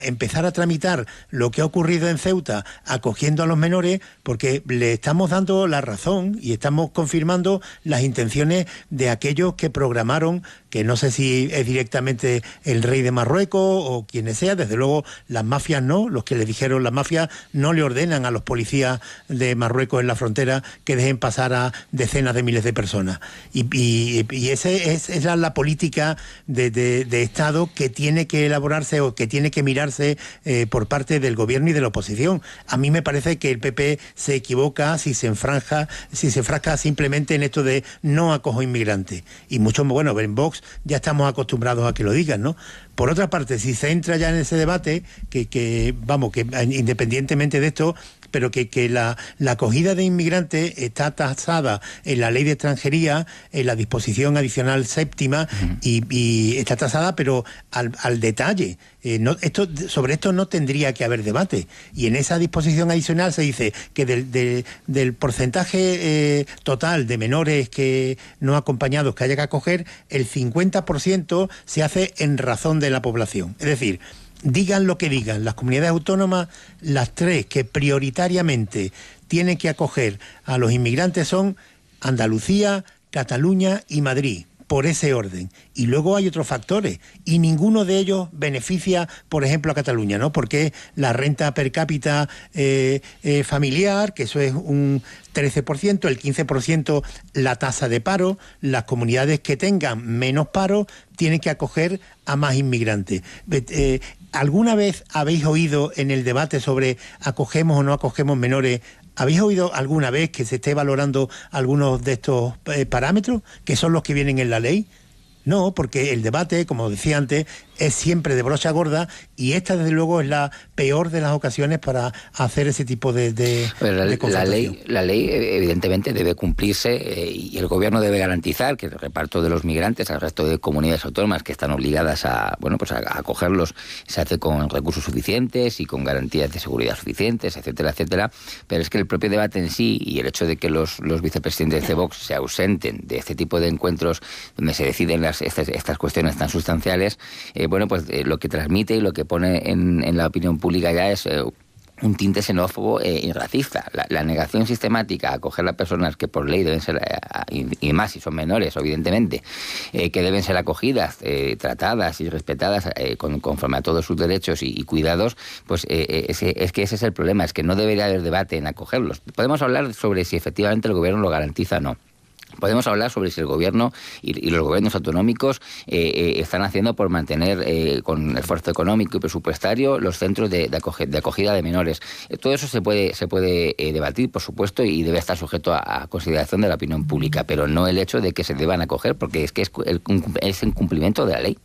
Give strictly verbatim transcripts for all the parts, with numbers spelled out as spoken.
empezar a tramitar lo que ha ocurrido en Ceuta acogiendo a los menores, porque le estamos dando la razón y estamos confirmando las intenciones de aquellos que programaron, que no sé si es directamente el rey de Marruecos o quienes sea, desde luego las mafias no, los que le dijeron, las mafias no le ordenan a los policías de Marruecos en la frontera que dejen pasar a decenas de miles de personas. Y, y, y esa es, es la, la política de, de, de Estado que tiene que elaborarse o que tiene que mirarse Eh, por parte del gobierno y de la oposición. A mí me parece que el P P se equivoca si se enfranja, si se enfrasca simplemente en esto de no acojo inmigrantes. Y mucho, bueno, en Vox ya estamos acostumbrados a que lo digan, ¿no? Por otra parte, si se entra ya en ese debate, que, que vamos, que independientemente de esto, pero que, que la, la acogida de inmigrantes está tasada en la ley de extranjería, en la disposición adicional séptima, uh-huh. y, y está tasada, pero al, al detalle. Eh, no, esto, sobre esto no tendría que haber debate. Y en esa disposición adicional se dice que del, de, del porcentaje eh, total de menores que no acompañados que haya que acoger, el cincuenta por ciento se hace en razón de la población. Es decir, digan lo que digan, las comunidades autónomas, las tres que prioritariamente tienen que acoger a los inmigrantes son Andalucía, Cataluña y Madrid, por ese orden. Y luego hay otros factores, y ninguno de ellos beneficia, por ejemplo, a Cataluña, ¿no? Porque la renta per cápita eh, eh, familiar, que eso es un trece por ciento, el quince por ciento la tasa de paro, las comunidades que tengan menos paro tienen que acoger a más inmigrantes. Eh, ¿Alguna vez habéis oído en el debate sobre acogemos o no acogemos menores, habéis oído alguna vez que se esté valorando algunos de estos eh, parámetros, que son los que vienen en la ley? No, porque el debate, como decía antes, es siempre de brocha gorda, y esta desde luego es la peor de las ocasiones para hacer ese tipo de, de, la, de la ley, la ley evidentemente debe cumplirse, eh, y el gobierno debe garantizar que el reparto de los migrantes al resto de comunidades autónomas que están obligadas a, bueno, pues a, a acogerlos se hace con recursos suficientes y con garantías de seguridad suficientes, etcétera, etcétera. Pero es que el propio debate en sí y el hecho de que los, los vicepresidentes de Vox se ausenten de este tipo de encuentros donde se deciden las, estas, estas cuestiones tan sustanciales, eh, bueno, pues eh, lo que transmite y lo que pone en, en la opinión pública ya es eh, un tinte xenófobo eh, y racista. La, la negación sistemática a acoger a personas que por ley deben ser, eh, y, y más si son menores, evidentemente, eh, que deben ser acogidas, eh, tratadas y respetadas eh, con, conforme a todos sus derechos y, y cuidados, pues eh, ese, es que ese es el problema, es que no debería haber debate en acogerlos. Podemos hablar sobre si efectivamente el gobierno lo garantiza o no. Podemos hablar sobre si el gobierno y, y los gobiernos autonómicos eh, eh, están haciendo por mantener eh, con esfuerzo económico y presupuestario los centros de, de, acoge, de acogida de menores. Eh, todo eso se puede, se puede eh, debatir, por supuesto, y debe estar sujeto a, a consideración de la opinión pública, pero no el hecho de que se deban acoger, porque es que es el, es incumplimiento de la ley.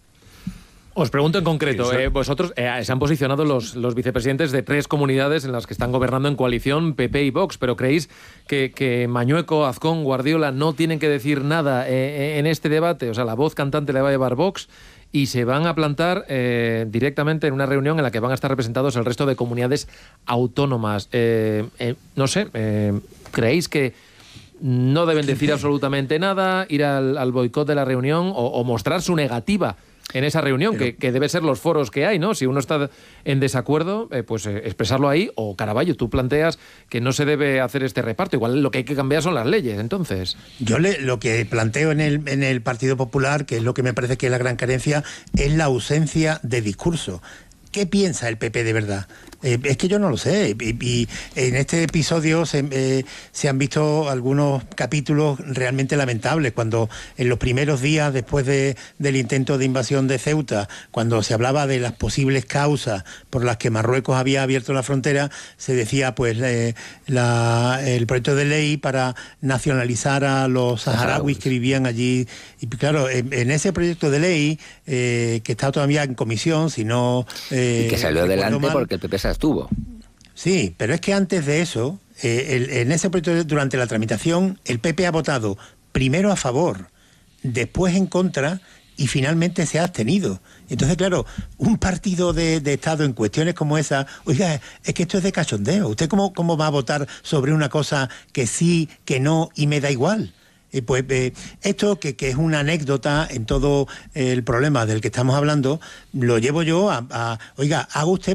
Os pregunto en concreto, eh, vosotros eh, se han posicionado los, los vicepresidentes de tres comunidades en las que están gobernando en coalición, P P y Vox, pero ¿creéis que, que Mañueco, Azcón, Guardiola no tienen que decir nada eh, en este debate? O sea, la voz cantante la va a llevar Vox y se van a plantar eh, directamente en una reunión en la que van a estar representados el resto de comunidades autónomas. Eh, eh, no sé, eh, ¿creéis que no deben decir absolutamente nada, ir al, al boicot de la reunión o, o mostrar su negativa en esa reunión, Pero, que, que debe ser los foros que hay, ¿no? Si uno está en desacuerdo, eh, pues eh, expresarlo ahí. O Caraballo, tú planteas que no se debe hacer este reparto. Igual lo que hay que cambiar son las leyes, entonces. Yo le, lo que planteo en el, en el Partido Popular, que es lo que me parece que es la gran carencia, es la ausencia de discurso. ¿Qué piensa el P P de verdad? Eh, es que yo no lo sé. Y, y en este episodio se, eh, se han visto algunos capítulos realmente lamentables. Cuando en los primeros días después de, del intento de invasión de Ceuta, cuando se hablaba de las posibles causas por las que Marruecos había abierto la frontera, se decía pues eh, la, el proyecto de ley para nacionalizar a los saharauis que vivían allí. Y claro, en, en ese proyecto de ley, eh, que está todavía en comisión, si no... Eh, y que salió adelante mal, porque el P P se abstuvo. Sí, pero es que antes de eso, eh, el, en ese proyecto, durante la tramitación, el P P ha votado primero a favor, después en contra y finalmente se ha abstenido. Entonces, claro, un partido de, de Estado en cuestiones como esa, oiga, es que esto es de cachondeo. ¿Usted cómo, cómo va a votar sobre una cosa que sí, que no y me da igual? Y pues eh, esto, que, que es una anécdota en todo el problema del que estamos hablando, lo llevo yo a, a oiga, haga usted